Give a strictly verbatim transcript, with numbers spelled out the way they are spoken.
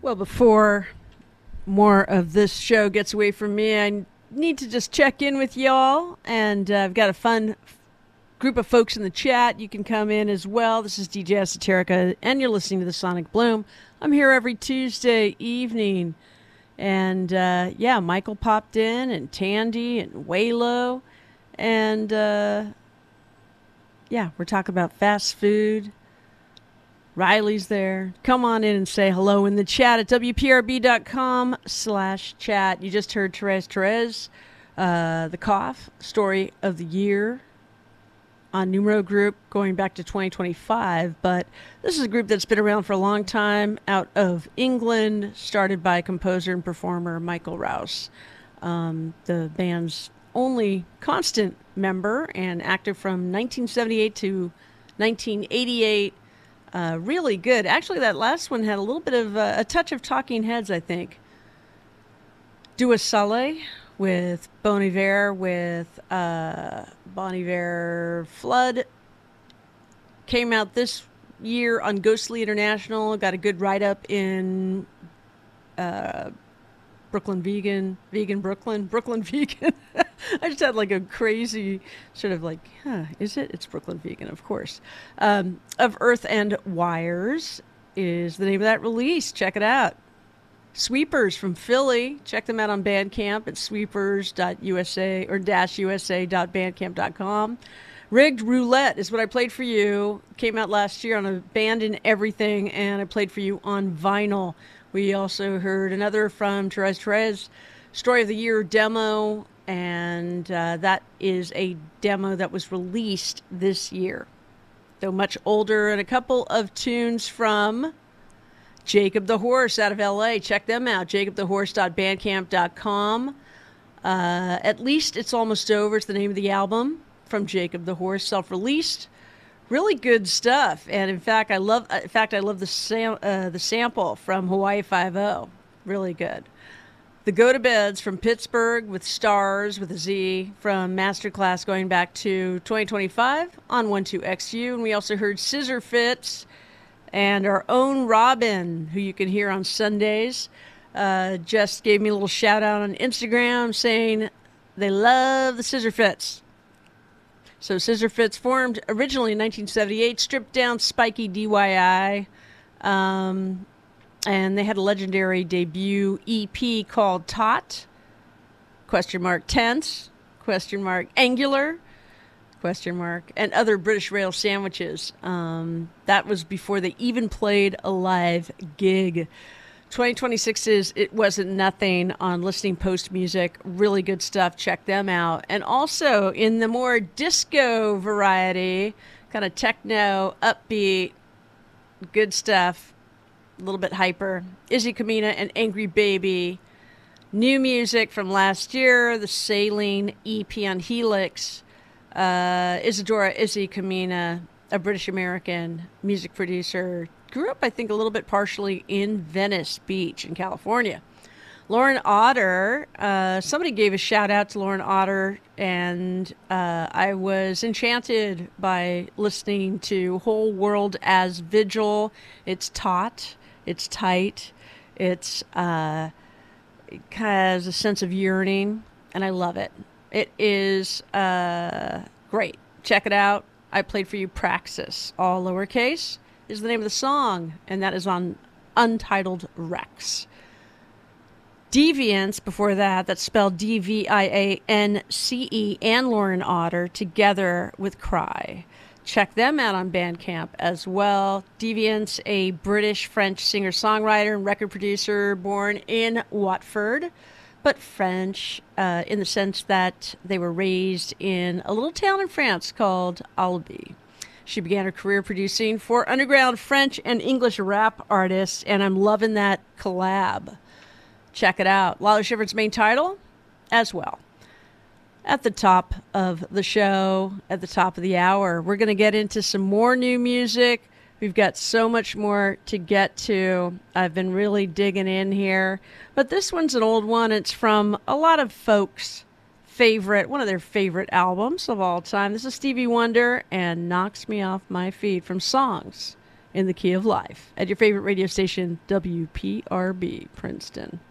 Well, before more of this show gets away from me, I need to just check in with y'all. And uh, I've got a fun group of folks in the chat. You can come in as well. This is D J Esoterica, and you're listening to the Sonic Bloom. I'm here every Tuesday evening. And uh, yeah, Michael popped in, and Tandy, and Waylo. And uh, yeah, we're talking about fast food. Riley's there. Come on in and say hello in the chat at W P R B dot com slash chat. You just heard Therese Therese, uh, the cough, story of the year on Numero Group going back to twenty twenty-five. But this is a group that's been around for a long time, out of England, started by composer and performer Michael Rouse. Um, the band's only constant member and active from nineteen seventy-eight to nineteen eighty-eight. Uh, really good. Actually, that last one had a little bit of uh, a touch of Talking Heads, I think. Dua Saleh with Bon Iver, with uh, Bon Iver Flood. Came out this year on Ghostly International. Got a good write-up in uh, Brooklyn Vegan, Vegan Brooklyn, Brooklyn Vegan. I just had like a crazy sort of like, huh, is it? It's Brooklyn Vegan, of course. Um, of Earth and Wires is the name of that release. Check it out. Sweepers from Philly. Check them out on Bandcamp at sweepers dot u s a or dash u s a dot bandcamp dot com. Rigged Roulette is what I played for you. Came out last year on a Band in Everything, and I played for you on vinyl. We also heard another from Therese Therese, Story of the Year demo, and uh, that is a demo that was released this year, though much older, and a couple of tunes from Jacob the Horse out of L A. Check them out, jacob the horse dot bandcamp dot com. Uh, At Least It's Almost Over is the name of the album from Jacob the Horse, self-released. Really good stuff, and in fact, I love. In fact, I love the sam- uh, the sample from Hawaii Five-O. Really good. The Go to Beds from Pittsburgh with Stars with a Z from Masterclass going back to twenty twenty-five on twelve X U, and we also heard Scissor Fits and our own Robin, who you can hear on Sundays, uh, just gave me a little shout out on Instagram saying they love the Scissor Fits. So Scissor Fits formed originally in nineteen seventy-eight, stripped down spiky D I Y, um, and they had a legendary debut E P called Tot, question mark tense, question mark angular, question mark, and other British rail sandwiches. Um, that was before they even played a live gig. twenty twenty-six is It Wasn't Nothing on Listening Post Music. Really good stuff. Check them out. And also in the more disco variety, kind of techno, upbeat, good stuff, a little bit hyper, Izzy Kamina and Angry Baby. New music from last year, the Saline E P on Helix. Uh, Isadora Izzy Kamina, a British-American music producer. Grew up, I think, a little bit partially in Venice Beach in California. Lauren Otter, uh, somebody gave a shout out to Lauren Otter, and uh, I was enchanted by listening to Whole World as Vigil. It's taut, it's tight, it's uh, it has a sense of yearning, and I love it. It is uh, great. Check it out. I played for you Praxis, all lowercase, is the name of the song, and that is on Untitled Rex. Deviance, before that, that's spelled D V I A N C E, and Lauren Otter together with Cry. Check them out on Bandcamp as well. Deviance, a British-French singer-songwriter and record producer born in Watford, but French uh, in the sense that they were raised in a little town in France called Albi. She began her career producing for underground French and English rap artists, and I'm loving that collab. Check it out. Lalo Schifrin's main title as well. At the top of the show, at the top of the hour, we're going to get into some more new music. We've got so much more to get to. I've been really digging in here. But this one's an old one. It's from a lot of folks' favorite, one of their favorite albums of all time. This is Stevie Wonder and Knocks Me Off My Feet from Songs in the key of life at your favorite radio station, W P R B, Princeton.